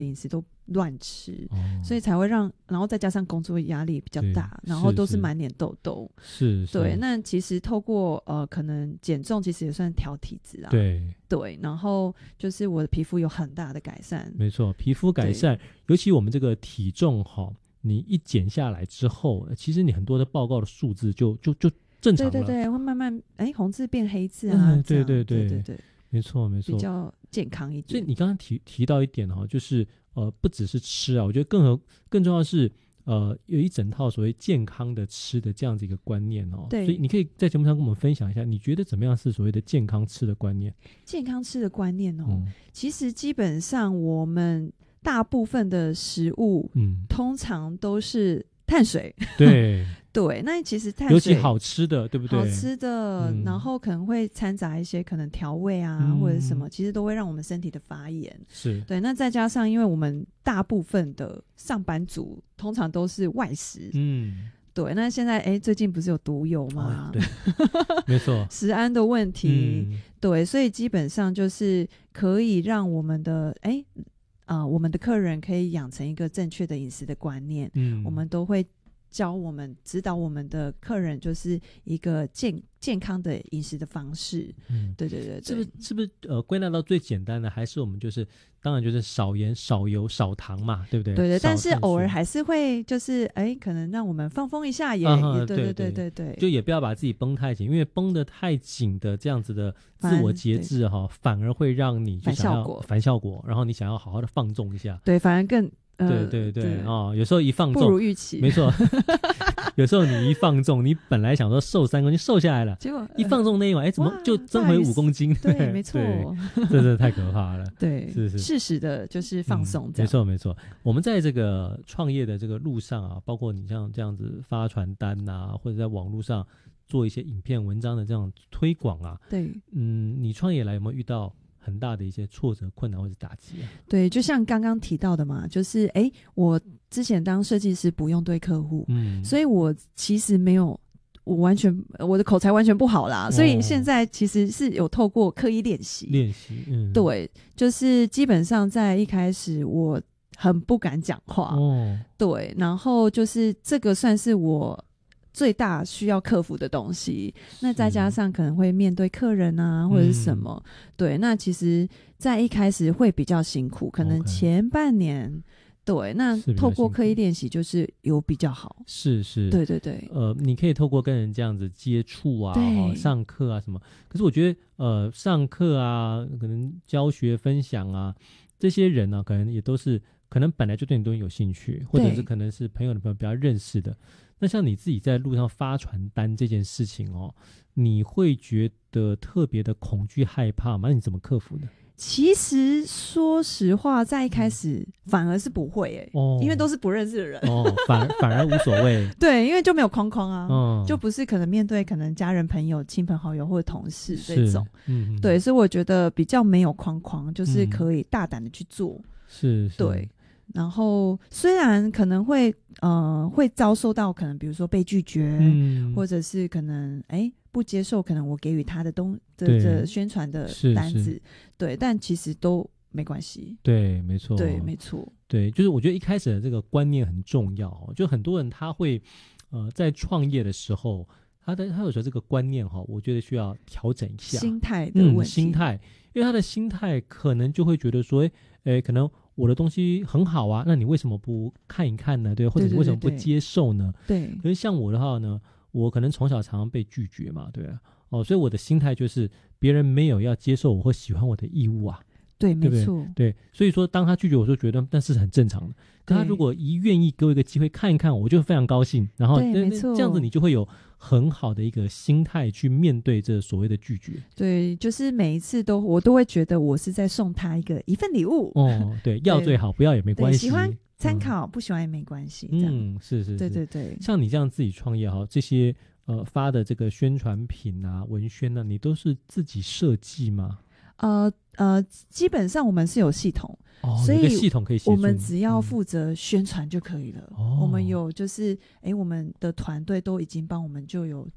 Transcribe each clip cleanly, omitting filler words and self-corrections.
饮食都乱吃，所以才会然后再加上工作压力比较大，然后都是满脸痘痘。 是， 对。那其实透过可能减重，其实也算调体质啊。对，然后就是我的皮肤有很大的改善。 没错，皮肤改善，尤其我们这个体重你一减下来之后，其实你很多的报告的数字就正常了。 对，会慢慢红字变黑字啊。对， 没错， 比较健康一点。 所以你刚刚提到一点就是不只是吃啊，我觉得更重要的是有一整套所谓健康的吃的这样子一个观念对。 所以你可以在节目上跟我们分享一下，你觉得怎么样是所谓的健康吃的观念？ 健康吃的观念其实基本上我们大部分的食物通常都是碳水。 对对，那其实碳水尤其好吃的，对不对？ 好吃的，然后可能会掺杂一些可能调味啊，或者什么，其实都会让我们身体的发炎。 是， 对。那再加上，因为我们大部分的上班族通常都是外食，对。那现在最近不是有毒友吗？ 对，没错， 食安的问题，对，所以基本上就是可以让我们的我们的客人可以养成一个正确的饮食的观念。我们都会指导我们的客人，就是一个健康的饮食的方式。对， 是不是归纳到最简单的，还是我们当然就是少盐少油少糖嘛，对不对？ 对，但是偶尔还是会就是可能让我们放风一下也对， 就也不要把自己绷太紧，因为绷得太紧的这样子的自我节制反而会让你就想要反效果，然后你想要好好的放纵一下， 对，反而更对有时候一放纵不如预期， 没错。有时候你一放纵，你本来想说瘦3公斤瘦下来了， 结果一放纵那一晚怎么就增回5公斤？ 对，没错， 这真的太可怕了。 对， 是适时的就是放松这样。 没错。我们在这个创业的这个路上啊，包括你像这样子发传单啊，或者在网络上做一些影片文章的这样推广啊， 对， 你创业来有没有遇到很大的一些挫折、困难或者打击啊？ 对，就像刚刚提到的嘛，就是我之前当设计师不用对客户，所以我其实没有，我的口才完全不好啦，所以现在其实是有透过刻意练习，对，就是基本上在一开始我很不敢讲话，对，然后就是这个算是我最大需要克服的东西，那再加上可能会面对客人啊或者是什么，对，那其实在一开始会比较辛苦，可能前半年，对，那透过刻意练习就是有比较好， 是， 对， 你可以透过跟人这样子接触啊，上课啊什么，可是我觉得上课啊，可能教学分享啊，这些人啊可能也都是可能本来就对你东西有兴趣，或者是可能是朋友的朋友比较认识的。那像你自己在路上发传单这件事情你会觉得特别的恐惧害怕吗？那你怎么克服的？ 其实说实话，在一开始反而是不会因为都是不认识的人反而无所谓对，因为就没有框框啊就不是可能面对可能家人朋友亲朋好友或者同事这种对，所以我觉得比较没有框框，就是可以大胆的去做是对，然后虽然可能会遭受到可能比如说被拒绝或者是可能不接受可能我给予他的的宣传的单子对，但其实都没关系， 对，没错， 对，没错， 对，就是我觉得一开始的这个观念很重要就很多人他会在创业的时候他有时候这个观念我觉得需要调整一下心态的问题心态，因为他的心态可能就会觉得说可能我的东西很好啊，那你为什么不看一看呢？对，或者你为什么不接受呢？ 对， 可是像我的话呢，我可能从小常常被拒绝嘛，对所以我的心态就是别人没有要接受我或喜欢我的义务啊， 对， 对不对？ 没错， 对，所以说当他拒绝我就觉得那是很正常的，可他如果愿意给我一个机会看一看，我就非常高兴，然后这样子你就会有很好的一个心态去面对这所谓的拒绝。 对，就是每一次我都会觉得我是在送他一份礼物对，要最好，不要也没关系， 喜欢参考不喜欢也没关系这样是， 对， 像你这样自己创业这些发的这个宣传品啊文宣啊，你都是自己设计吗？ 基本上我们是有系统所以系统可以协助我们只要负责宣传就可以了我们有就是我们的团队都已经帮我们就有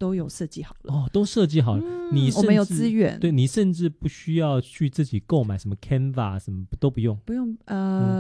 都有设计好了。 哦，都设计好了。 我们有资源， 对，你甚至不需要去自己购买什么 Canva 什么都不用， 不用。